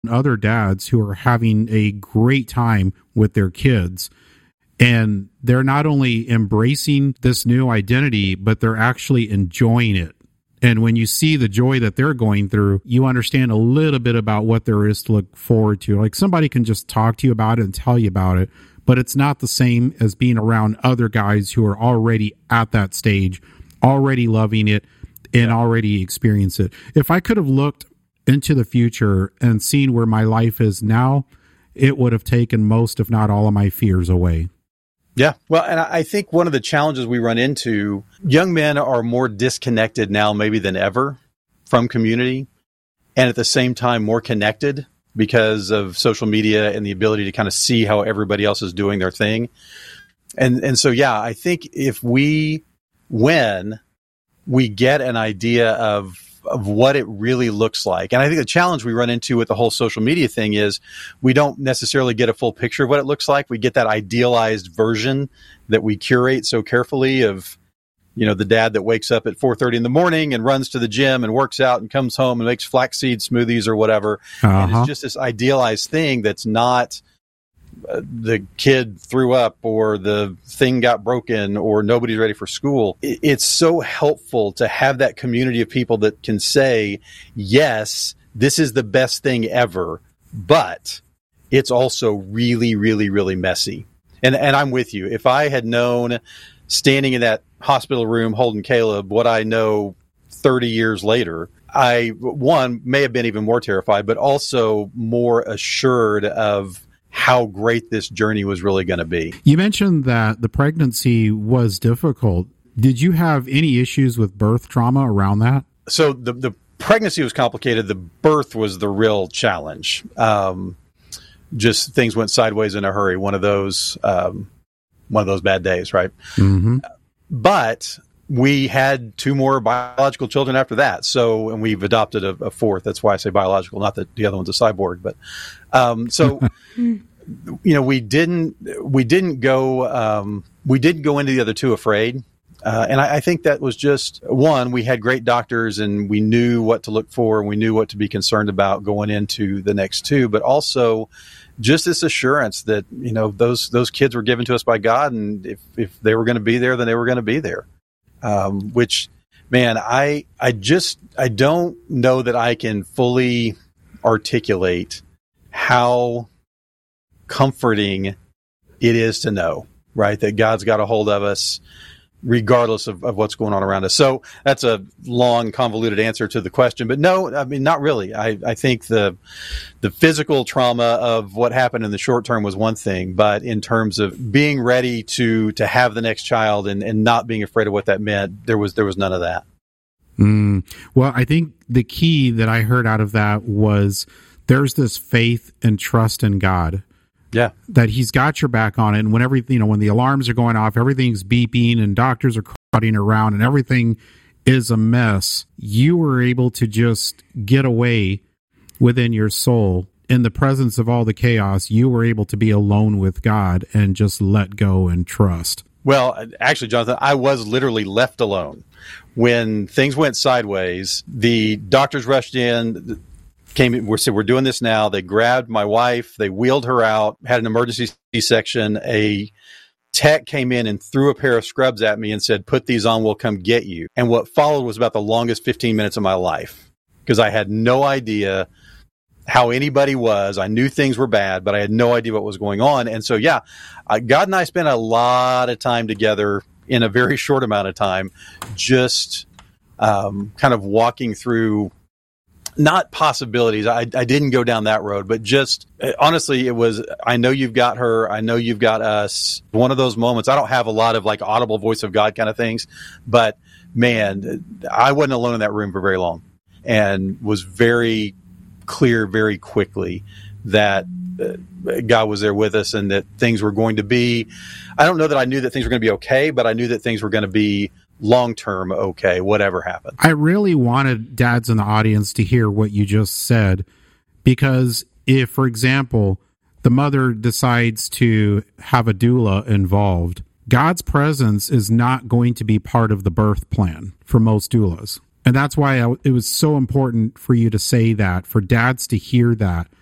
other dads who are having a great time with their kids. And they're not only embracing this new identity, but they're actually enjoying it. And when you see the joy that they're going through, you understand a little bit about what there is to look forward to. Like, somebody can just talk to you about it and tell you about it, but it's not the same as being around other guys who are already at that stage, already loving it, and already experience it. If I could have looked into the future and seen where my life is now, it would have taken most, if not all, of my fears away. Yeah. Well, and I think one of the challenges we run into, young men are more disconnected now maybe than ever from community, and at the same time more connected because of social media and the ability to kind of see how everybody else is doing their thing. And so, yeah, I think when we get an idea of what it really looks like. And I think the challenge we run into with the whole social media thing is we don't necessarily get a full picture of what it looks like. We get that idealized version that we curate so carefully of, the dad that wakes up at 4:30 in the morning and runs to the gym and works out and comes home and makes flaxseed smoothies or whatever. And it's just this idealized thing that's not the kid threw up or the thing got broken or nobody's ready for school. It's so helpful to have that community of people that can say, yes, this is the best thing ever, but it's also really, really, really messy. And I'm with you. If I had known standing in that hospital room holding Caleb what I know 30 years later, I, may have been even more terrified, but also more assured of how great this journey was really going to be. You mentioned that the pregnancy was difficult. Did you have any issues with birth trauma around that? So the pregnancy was complicated. The birth was the real challenge. Just things went sideways in a hurry. One of those bad days, right? Mm-hmm. But we had 2 more biological children after that. So, and we've adopted a 4th. That's why I say biological, not that the other one's a cyborg. But, we didn't go into the other 2 afraid. And I think that was just, we had great doctors and we knew what to look for and we knew what to be concerned about going into the next 2, but also just this assurance that, those kids were given to us by God. And if they were going to be there, then they were going to be there. Which, man, I don't know that I can fully articulate how comforting it is to know, right, that God's got a hold of us regardless of what's going on around us. So that's a long, convoluted answer to the question. But no, I mean, not really. I think the physical trauma of what happened in the short term was one thing, but in terms of being ready to have the next child and not being afraid of what that meant, there was none of that. Well, I think the key that I heard out of that was there's this faith and trust in God. Yeah. That he's got your back on it. And whenever, when the alarms are going off, everything's beeping and doctors are crowding around and everything is a mess, you were able to just get away within your soul. In the presence of all the chaos, you were able to be alone with God and just let go and trust. Well, actually, Jonathan, I was literally left alone. When things went sideways, the doctors rushed in, we're doing this now. They grabbed my wife, they wheeled her out, had an emergency C-section. A tech came in and threw a pair of scrubs at me and said, put these on, we'll come get you. And what followed was about the longest 15 minutes of my life because I had no idea how anybody was. I knew things were bad, but I had no idea what was going on. And so, yeah, God and I spent a lot of time together in a very short amount of time, just kind of walking through not possibilities. I didn't go down that road, but just honestly, it was, I know you've got her. I know you've got us. One of those moments. I don't have a lot of like audible voice of God kind of things, but man, I wasn't alone in that room for very long and was very clear very quickly that God was there with us and that things were going to be, I don't know that I knew that things were going to be okay, but I knew that things were going to be long-term okay, whatever happened. I really wanted dads in the audience to hear what you just said, because if, for example, the mother decides to have a doula involved, God's presence is not going to be part of the birth plan for most doulas. And that's why it was so important for you to say that, for dads to hear that,